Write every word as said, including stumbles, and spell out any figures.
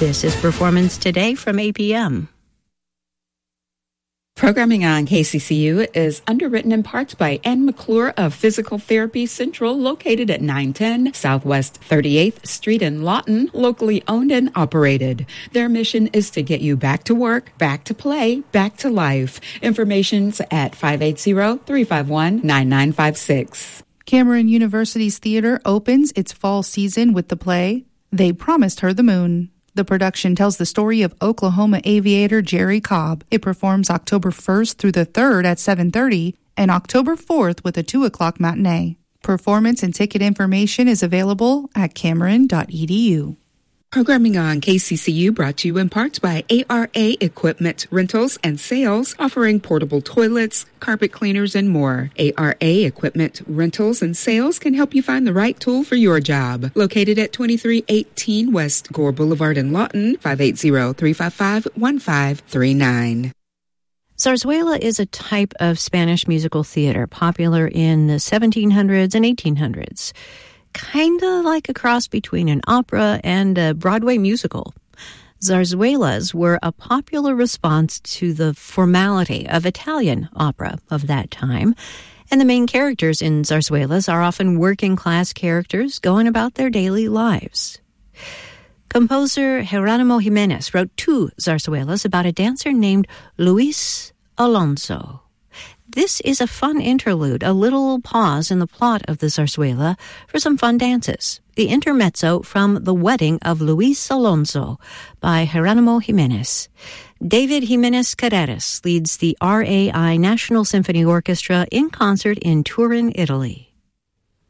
This is Performance Today from A P M. Programming on K C C U is underwritten in part by Ann McClure of Physical Therapy Central, located at nine ten Southwest thirty-eighth Street in Lawton, locally owned and operated. Their mission is to get you back to work, back to play, back to life. Information's at five eight zero, three five one, nine nine five six. Cameron University's theater opens its fall season with the play, They Promised Her the Moon. The production tells the story of Oklahoma aviator Jerry Cobb. It performs October first through the third at seven thirty and October fourth with a two o'clock matinee. Performance and ticket information is available at cameron dot e d u. Programming on K C C U brought to you in part by A R A Equipment Rentals and Sales, offering portable toilets, carpet cleaners, and more. A R A Equipment Rentals and Sales can help you find the right tool for your job. Located at twenty-three eighteen West Gore Boulevard in Lawton, five eight zero, three five five, one five three nine. Zarzuela is a type of Spanish musical theater popular in the seventeen hundreds and eighteen hundreds. Kind of like a cross between an opera and a Broadway musical. Zarzuelas were a popular response to the formality of Italian opera of that time, and the main characters in zarzuelas are often working-class characters going about their daily lives. Composer Geronimo Jimenez wrote two zarzuelas about a dancer named Luis Alonso. This is a fun interlude, a little pause in the plot of the zarzuela for some fun dances. The intermezzo from The Wedding of Luis Alonso by Geronimo Jimenez. David Jimenez Carreras leads the R A I National Symphony Orchestra in concert in Turin, Italy.